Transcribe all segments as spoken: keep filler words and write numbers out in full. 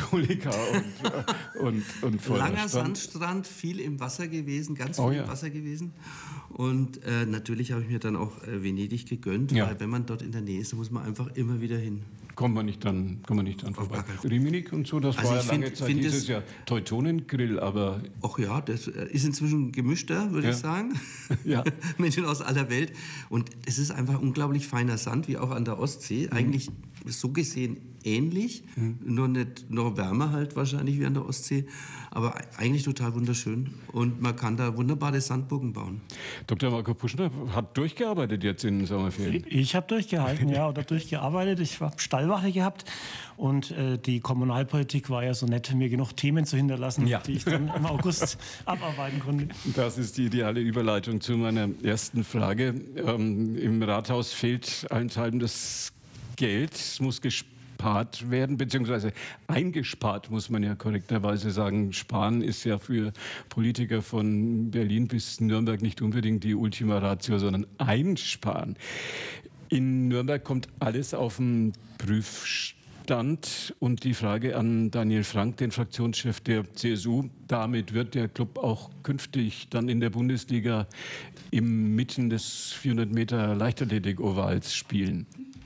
Alkoholiker und, und, und voller Langer Stand. Sandstrand, viel im Wasser gewesen, ganz viel Oh ja. im Wasser gewesen. Und äh, natürlich habe ich mir dann auch äh, Venedig gegönnt, Ja. weil wenn man dort in der Nähe ist, muss man einfach immer wieder hin. Kommt man nicht dann, kommt man nicht dann vorbei. Rimini und so, das Also war ja ich lange find- Zeit, find hieß es- es ja Teutonengrill, aber Ach ja, das ist inzwischen gemischter, würde Ja. ich sagen. Ja. Menschen aus aller Welt. Und es ist einfach unglaublich feiner Sand, wie auch an der Ostsee. Mhm. Eigentlich so gesehen ähnlich, nur nicht noch wärmer halt wahrscheinlich wie an der Ostsee. Aber eigentlich total wunderschön. Und man kann da wunderbare Sandburgen bauen. Doktor Marco Puschner hat durchgearbeitet jetzt in den Sommerferien. Ich habe durchgehalten, ja, oder durchgearbeitet. Ich habe Stallwache gehabt und äh, die Kommunalpolitik war ja so nett, mir genug Themen zu hinterlassen, Ja. die ich dann im August abarbeiten konnte. Das ist die ideale Überleitung zu meiner ersten Frage. Ähm, Im Rathaus fehlt allenthalben das Geld, es muss gespart werden, beziehungsweise eingespart, muss man ja korrekterweise sagen. Sparen ist ja für Politiker von Berlin bis Nürnberg nicht unbedingt die Ultima Ratio, sondern einsparen. In Nürnberg kommt alles auf den Prüfstand. Und die Frage an Daniel Frank, den Fraktionschef der C S U, damit wird der Club auch künftig dann in der Bundesliga inmitten des vierhundert Meter Leichtathletik-Ovals spielen.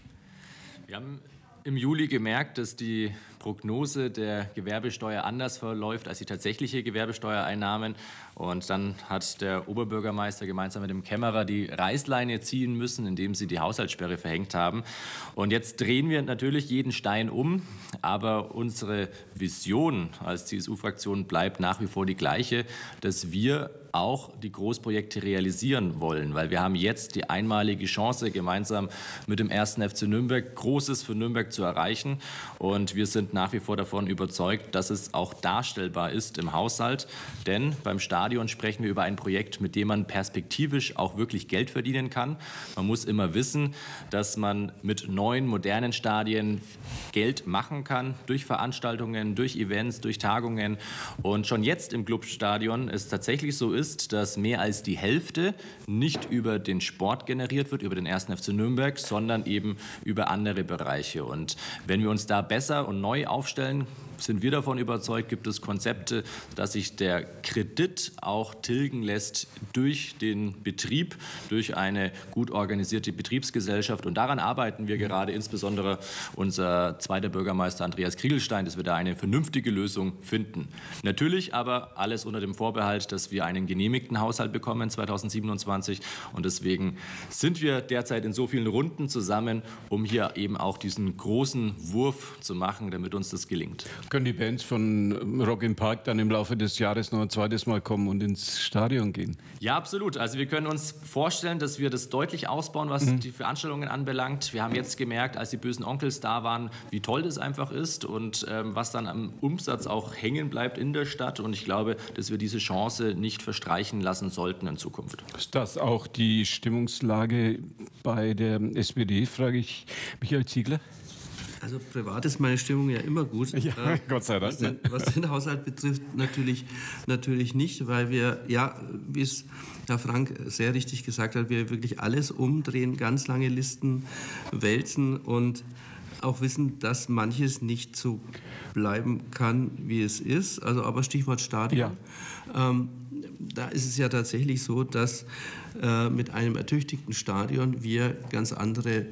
Wir haben im Juli gemerkt, dass die Prognose der Gewerbesteuer anders verläuft als die tatsächliche Gewerbesteuereinnahmen. Und dann hat der Oberbürgermeister gemeinsam mit dem Kämmerer die Reißleine ziehen müssen, indem sie die Haushaltssperre verhängt haben. Und jetzt drehen wir natürlich jeden Stein um. Aber unsere Vision als C S U-Fraktion bleibt nach wie vor die gleiche, dass wir auch die Großprojekte realisieren wollen, weil wir haben jetzt die einmalige Chance, gemeinsam mit dem ersten F C Nürnberg Großes für Nürnberg zu erreichen. Und wir sind nach wie vor davon überzeugt, dass es auch darstellbar ist im Haushalt. Denn beim Stadion sprechen wir über ein Projekt, mit dem man perspektivisch auch wirklich Geld verdienen kann. Man muss immer wissen, dass man mit neuen, modernen Stadien Geld machen kann, durch Veranstaltungen, durch Events, durch Tagungen. Und schon jetzt im Clubstadion es tatsächlich so ist, dass mehr als die Hälfte nicht über den Sport generiert wird, über den ersten F C Nürnberg, sondern eben über andere Bereiche. Und wenn wir uns da besser und neu aufstellen, sind wir davon überzeugt, gibt es Konzepte, dass sich der Kredit auch tilgen lässt durch den Betrieb, durch eine gut organisierte Betriebsgesellschaft. Und daran arbeiten wir gerade, insbesondere unser zweiter Bürgermeister Andreas Kriegelstein, dass wir da eine vernünftige Lösung finden. Natürlich aber alles unter dem Vorbehalt, dass wir einen genehmigten Haushalt bekommen zweitausendsiebenundzwanzig. Und deswegen sind wir derzeit in so vielen Runden zusammen, um hier eben auch diesen großen Wurf zu machen, damit uns das gelingt. Können die Bands von Rock im Park dann im Laufe des Jahres noch ein zweites Mal kommen und ins Stadion gehen? Ja, absolut. Also wir können uns vorstellen, dass wir das deutlich ausbauen, was mhm. die Veranstaltungen anbelangt. Wir haben jetzt gemerkt, als die bösen Onkels da waren, wie toll das einfach ist und ähm, was dann am Umsatz auch hängen bleibt in der Stadt. Und ich glaube, dass wir diese Chance nicht verstreichen lassen sollten in Zukunft. Ist das auch die Stimmungslage bei der S P D, frage ich Michael Ziegler? Also privat ist meine Stimmung ja immer gut. Ja, äh, Gott sei Dank. Was den, was den Haushalt betrifft, natürlich, natürlich nicht, weil wir, ja, wie es Herr Frank sehr richtig gesagt hat, wir wirklich alles umdrehen, ganz lange Listen wälzen und auch wissen, dass manches nicht so bleiben kann, wie es ist. Also aber Stichwort Stadion. Ja. Ähm, da ist es ja tatsächlich so, dass äh, mit einem ertüchtigten Stadion wir ganz andere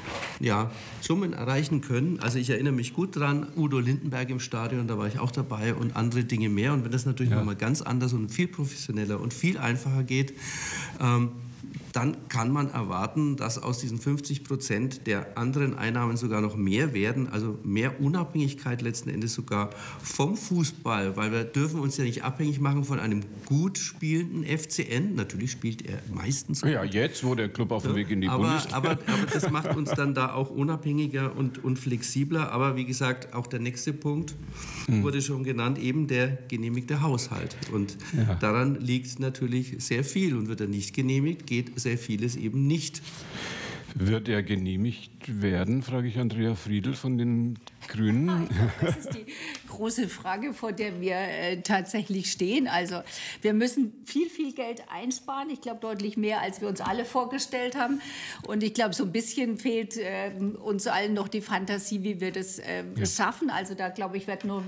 ja, Summen erreichen können. Also ich erinnere mich gut dran, Udo Lindenberg im Stadion, da war ich auch dabei und andere Dinge mehr. Und wenn das natürlich ja. nochmal ganz anders und viel professioneller und viel einfacher geht, ähm, dann kann man erwarten, dass aus diesen fünfzig Prozent der anderen Einnahmen sogar noch mehr werden, also mehr Unabhängigkeit letzten Endes sogar vom Fußball, weil wir dürfen uns ja nicht abhängig machen von einem gut spielenden F C N. Natürlich spielt er meistens gut. Ja, jetzt, wo der Club auf dem Weg in die aber, Bundesliga... Aber, aber das macht uns dann da auch unabhängiger und, und flexibler. Aber wie gesagt, auch der nächste Punkt hm. wurde schon genannt, eben der genehmigte Haushalt. Und ja. daran liegt natürlich sehr viel. Und wird er nicht genehmigt, geht sehr vieles eben nicht. Wird er genehmigt werden, frage ich Andrea Friedl von den Grünen. Das ist die große Frage, vor der wir äh, tatsächlich stehen. Also wir müssen viel, viel Geld einsparen. Ich glaube, deutlich mehr, als wir uns alle vorgestellt haben. Und ich glaube, so ein bisschen fehlt äh, uns allen noch die Fantasie, wie wir das äh, ja. schaffen. Also da, glaube ich, wird nur